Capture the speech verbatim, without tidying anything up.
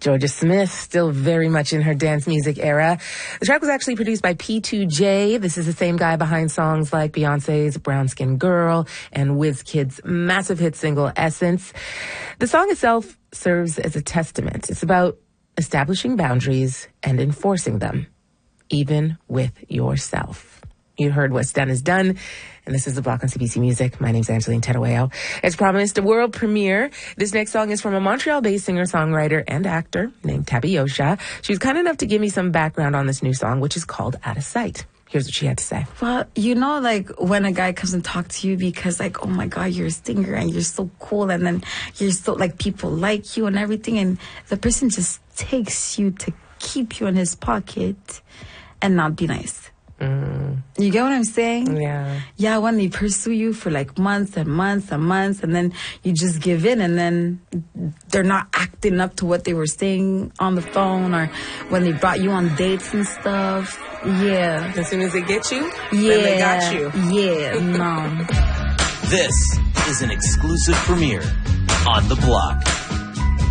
Georgia Smith, still very much in her dance music era. The track was actually produced by P two J. This is the same guy behind songs like Beyonce's Brown Skin Girl and WizKid's massive hit single Essence. The song itself serves as a testament. It's about establishing boundaries and enforcing them, even with yourself. You heard What's Done is Done, and this is The Block on C B C Music. My name's Angeline Terueo. As promised, a world premiere. This next song is from a Montreal-based singer-songwriter and actor named Tabiosha. She was kind enough to give me some background on this new song, which is called Out of Sight. Here's what she had to say. Well, you know, like, when a guy comes and talks to you because, like, oh, my God, you're a singer and you're so cool, and then you're so, like, people like you and everything, and the person just takes you to keep you in his pocket and not be nice. Mm. You get what I'm saying? Yeah. Yeah, when they pursue you for like months and months and months, and then you just give in, and then they're not acting up to what they were saying on the phone, or when they brought you on dates and stuff. Yeah. As soon as they get you, yeah, then they got you. Yeah, no. This is an exclusive premiere on The Block.